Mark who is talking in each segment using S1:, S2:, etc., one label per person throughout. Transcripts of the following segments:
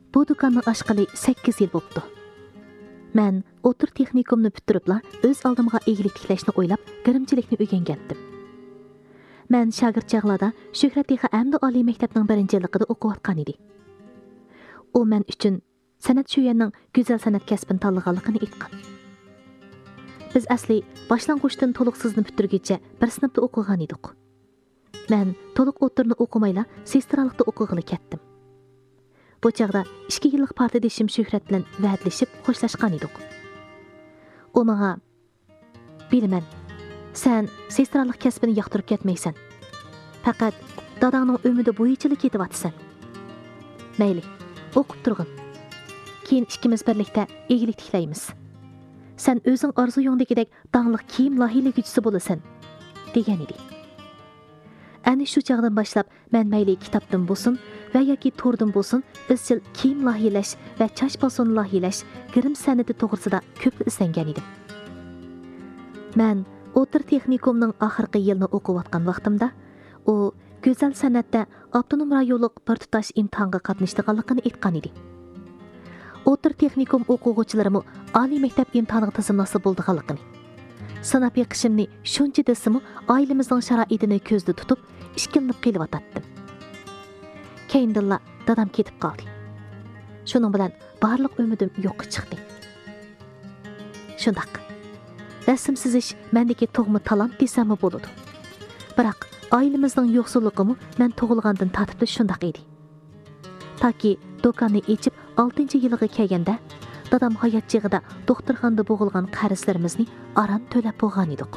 S1: bu do'konni ochqili 8 yil bo'pti. Men o'tir texnikumni bitiribla o'z oldimga egilik tiklashni o'ylab, girimchilikni o'rgangandim. Men shogird chog'larda Shuhrat Texa Amdi oliy maktabning 1-yilligida o'qiyotgan edi. U men uchun san'at shuyanning go'zal san'at kasbini tanlaganligini aytgan. Biz asli boshlang'uchdan to'liqsizni bitirguncha bir sinfda o'qigan edik. Men to'liq o'tirni o'qimayla sestralikda o'qig'ili ketdim. Bu chaqda 2 yillik partadeshim Shuhrat bilan va'dlashib xo'shlashgan edik. U menga "Bilaman, sen sestralik kasbini yoqtirib ketmaysan. Faqat dadangning umidi bo'yicha ketyapsan. Mayli, o'qib turg'in. Keyin ikkimiz birlikda egilik tiklaymiz. Sen o'zing orzuyingdagidek dangliq kiyim loyihalaguvchisi bo'lasan" degan edi. Ana shu chaqdan boshlab men mayli kitobdan bo'lsin va yoki to'rdan bo'lsin izchil kiyim loyihalash va chash bosoni loyihalash, girim san'ati to'g'risida ko'p izlangan edim. Men o'tir texnikumning oxirgi yilini o'qiyotgan vaqtimda u go'zal san'atda avtonom rayonlik bir tutash imtihonga qatnashganligini aytgan edi. O'tir texnikum o'quvchilarimi oliy maktab imtihoniga tizimlasi bo'lganligini, sanab yiqishimni shuncha desimi oilamizning sharoitini ko'zda tutib ishkilib qelyotdim. Keyindilla dadam ketib qoldi. Shuning bilan barliq umidim yo'qqa chiqdi. Shundaq. Rasm sizish mendagi tug'ma talant desam bo'ladi. Biroq oilamizning yo'qsulligimi men tug'ilgandan tartibli shundaq edi. Taki do'konni ochib 6-yiliga kelganda dadam hayot chig'ida doktorxonada bo'g'ilgan qarzlarimizni aram to'lab bo'lgan edik.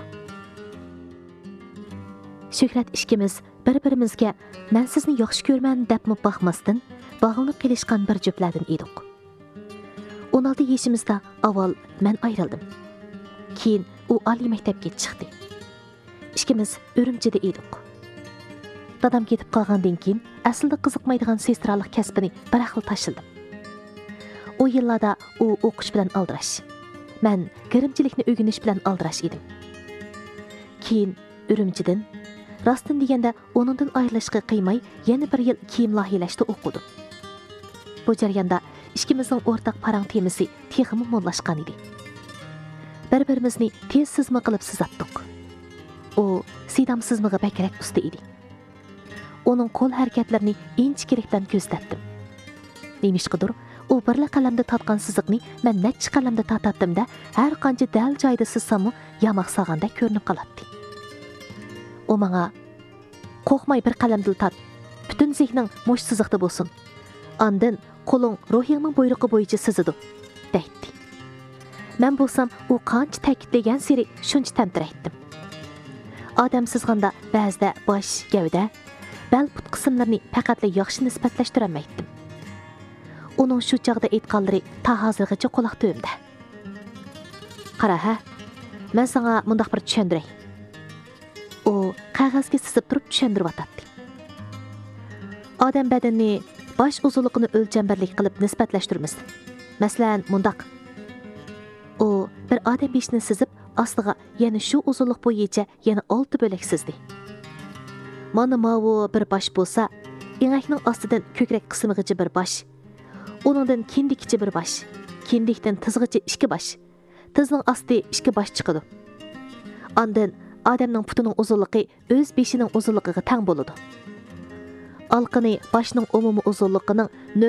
S1: Shuhrat ikkimiz bir-birimizga "Men sizni yaxshi ko'rman" deb boqmasdan bog'lanib qilishgan bir juftlardan edik. 16 yoshimizda avval men ayrildim. Keyin u oliy maktabga chiqdi. Ikkimiz Urumchida edik. Dadam ketib qolgandan keyin aslida qiziqmaydigan sestralik kasbini bir xil tashildim. O yillarda u o'qish bilan aldirash, men girimchilikni o'rganish bilan aldirash edim. Keyin Urumchidan rostdan deganda onundan ayrilishga qiymay yana bir yil kiyim loyihalashda o'qidim. Bu jarayonda ikkimizning o'rtaq parang temisi texmi mo'llashgan edi. Bir-birimizni tez sizma qilib sizatdik. U sidam sizmiga bakrak usta edi. Onun qo'l harakatlarini inchkilik bilan ko'zlatdim. Nemishqidir, u birla qalamda tatgan siziqni men necha qalamda tatatdimda har qancha dal joyda sizsam yamoq sag'anda ko'rinib qoladi. O menga "Qo'rqmay bir qalamda tat. Butun zehning mo'sh siziqda bo'lsin. Ondan qo'ling ruhingning buyrug'i bo'yicha sizidi" deydi. Men bo'lsam u qancha ta'kidlagan siri shuncha tamtiraydim. Odam sizganda ba'zida bosh, gavda, bel put qismlarini faqatla yaxshi nisbatlashtirolmaydim. Uning shu chaqda aytganlari ta hozirgacha quloq tubimda. "Qara ha, men senga mundaq bir tushundiray." U qog'ozga sizib turib tushundiryotdi. Odam badanini bosh uzunligini o'lchambarlik qilib nisbatlashtiramiz. Masalan, mundaq. U bir odam beshini sizib, ostiga yana shu uzunlik bo'yicha yana 6 bo'lak sizdi. Mana mavu bir bosh bo'lsa, ingakning ostidan ko'krak qismigacha bir bosh, uningdan kindikcha bir bosh, kindikdan tizgacha 2 bosh, tizning osti 2 bosh chiqadi. Ondan odamning putining uzunligi o'z beshining uzunligiga teng bo'ladi. Alqini boshning umumiy uzunligining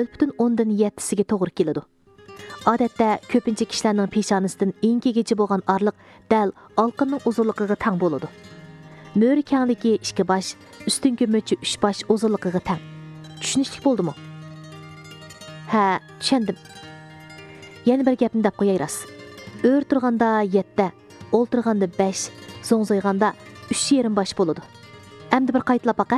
S1: 0.7 ga to'g'ri keladi. Odatda ko'pincha kishilarning peshonasidan engigacha bo'lgan orliq dal alqinning uzunligiga teng bo'ladi. Mo'ri kengligi 2 bosh, ustungi mo'chi 3 bosh uzunligiga teng. Tushunishlik bo'ldimi? Ha, tushundim. Yana bir gapni deb qo'yaymiz. O'r turganda 7, o'ltirganda 5, so'ngzoyganda 3,5 bosh bo'ladi. Endi bir qaytlab baqa.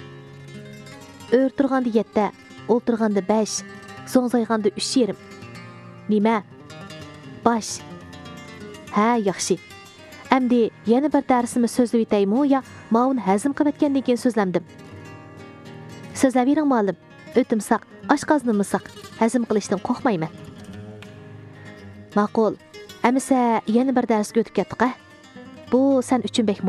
S1: O'r turganda 7, o'ltirganda 5, so'ngzoyganda 3,5. Nima? Bosh. Ha, yaxshi. Endi yana bir darsimiz so'zlab o'taymi yo ma'un hazm qilayotgandan keyin so'zlamdim. So'zlavering muallim. O'timsaq, oshqoznimsaq, hazm qilishdan qo'rqmayman. Ma'qul. Amisa yana bir darsga o'tib ketdik-a? Bu sen uchun bek